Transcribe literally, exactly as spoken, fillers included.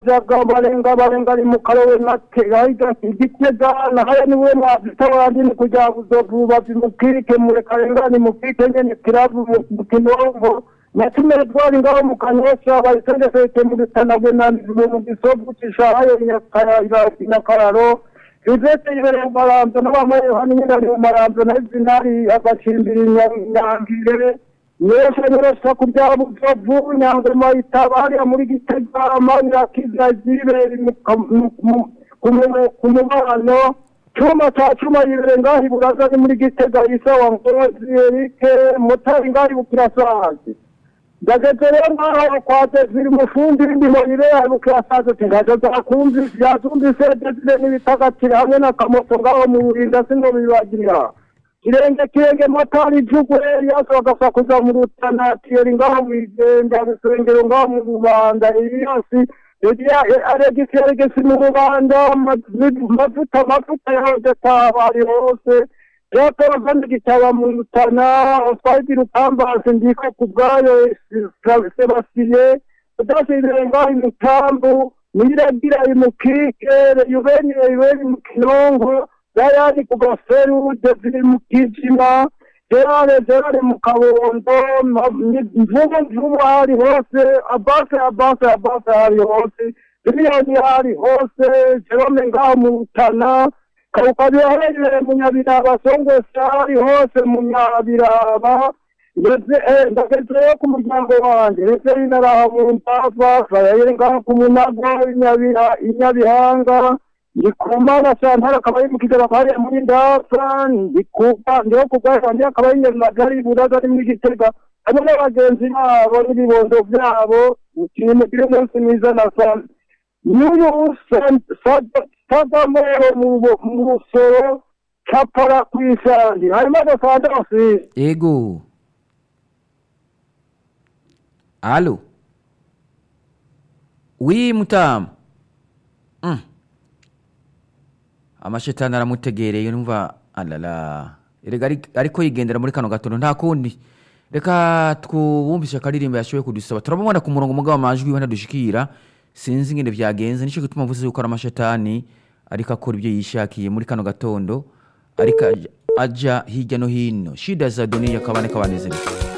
jaga barenga barenga ari mu karowe nakegaida igitega na haya niwe mwazitabandi ni kuja kuzovuba bimukirike mure karenga ni mukike nyene kiravu mu kinongo natumere twari ngaho mu kanyosha bayitende fete mu bitanagwe na mu gisovu cishahayo nyakaya inakararo izete ibere marambo n'abamwe hani nyine ari mu marambo na izinari agacimbiri nyangire yeshe nirasa kurya buzovu nyangwe mayitabari muri gitega amanya kizazibere ku mubano Chuma cha chuma ibere ngahi buraza muri gitega isawa ngozi Erike motari ngahi bukirasazi Dagezere ngaho kwate ziri mufundi ndimo ire bukirasazi tingaza zakumvi yazumbi sedezire n'ibitagatira hamwe na kamoto ngaho mu burinda singo bibagirira kirenge kirenge motari jugwe yaso gasakuza mu rutana tiyeri ngaho mwigenda bisengero ngaho mu rubanda iyasi Edia aregisi aregisi mu rubanda mafuta mafuta yaje tabari hose Yato bandi gitaba mu rutana oswaidi rutamba sindika kubwayo Sebastien udasire ngaho mutambu niragira imukike yubeni yubeni mu kinongo yari kugaferu devire mu kijima Gerare gerare mu kabondo mvugo mvugo hari hose abase abase abase hari hose miliyoni hari hose Jerome ngaho mu rutana Kaukabia hele munyabiraba songwe hari hose munyabiraba Yeze eh ndageze ku muryango wanje rese inaraha mu mpava sayire ngaho ku munago inyabira inyabihanga Ndikumana santara kabaye mukigera bari muri ndasa ndikupa ndio kugwa ndi akabaye magari buraza ari muri gitega abo n'abagenzi nabo n'ibibondo byabo ukine bire munsi miza na san Nuyu sada mero mu rusoro kapara kwisandi harimo abafanda bose Ego Allo Oui mutam Mm Amashetani aramutegereye numva alala erega ariko yigendera muri kano gatondo nta kundi reka twubumvisha karirimbo yashoye kudusaba turabona ku murongo mugabo amajwi we nadushikira sinzi ngene vyagenze nico gituma mvuze yuko amashetani ariko akora ibyo yishakiye muri kano gatondo ariko aja hirya no hino shida za dunia kabane kabanezera